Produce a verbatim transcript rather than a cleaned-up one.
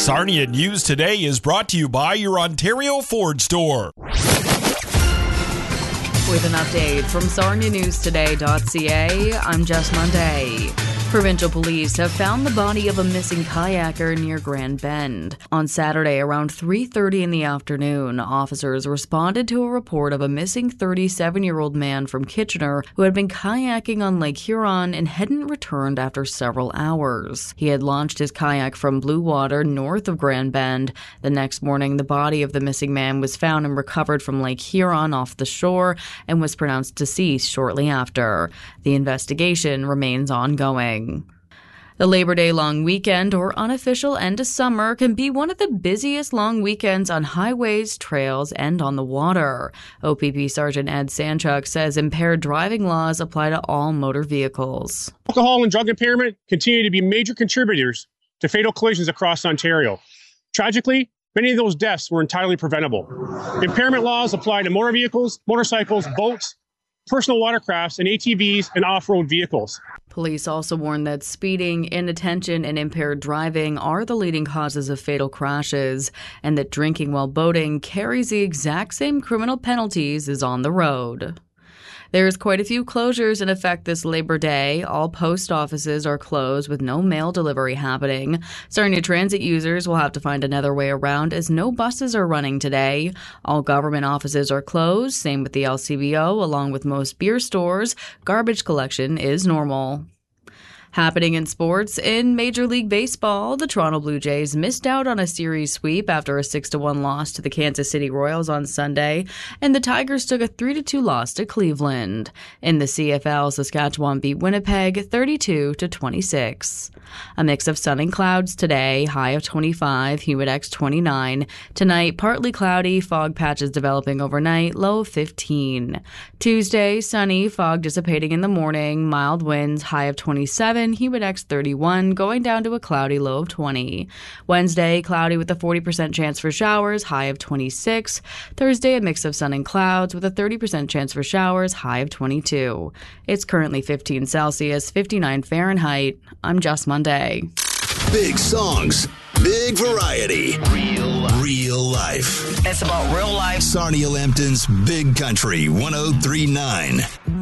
Sarnia News Today is brought to you by your Ontario Ford store. With an update from Sarnia News Today dot C A, I'm Jess Monday. Provincial police have found the body of a missing kayaker near Grand Bend. On Saturday around three thirty in the afternoon, officers responded to a report of a missing thirty-seven-year-old man from Kitchener who had been kayaking on Lake Huron and hadn't returned after several hours. He had launched his kayak from Blue Water north of Grand Bend. The next morning, the body of the missing man was found and recovered from Lake Huron off the shore and was pronounced deceased shortly after. The investigation remains ongoing. The Labor Day long weekend, or unofficial end of summer, can be one of the busiest long weekends on highways, trails, and on the water. O P P Sergeant Ed Sanchuk says impaired driving laws apply to all motor vehicles. Alcohol and drug impairment continue to be major contributors to fatal collisions across Ontario. Tragically, many of those deaths were entirely preventable. Impairment laws apply to motor vehicles, motorcycles, boats, personal watercrafts, and A T Vs and off-road vehicles. Police also warn that speeding, inattention, and impaired driving are the leading causes of fatal crashes, and that drinking while boating carries the exact same criminal penalties as on the road. There's quite a few closures in effect this Labor Day. All post offices are closed with no mail delivery happening. Sarnia Transit users will have to find another way around as no buses are running today. All government offices are closed, same with the L C B O, along with most beer stores. Garbage collection is normal. Happening in sports, in Major League Baseball, the Toronto Blue Jays missed out on a series sweep after a six to one loss to the Kansas City Royals on Sunday, and the Tigers took a three to two loss to Cleveland. In the C F L, Saskatchewan beat Winnipeg thirty-two to twenty-six. A mix of sun and clouds today, high of twenty-five, humid X twenty-nine. Tonight, partly cloudy, fog patches developing overnight, low of fifteen. Tuesday, sunny, fog dissipating in the morning, mild winds, high of twenty-seven. Humid X thirty-one, going down to a cloudy low of twenty. Wednesday, cloudy with a forty percent chance for showers, high of twenty-six. Thursday, a mix of sun and clouds with a thirty percent chance for showers, high of twenty-two. It's currently fifteen Celsius, fifty-nine Fahrenheit. I'm Jess Monday. Big songs, big variety, real, real life. It's about real life. Sarnia Lambton's Big Country one oh three point nine.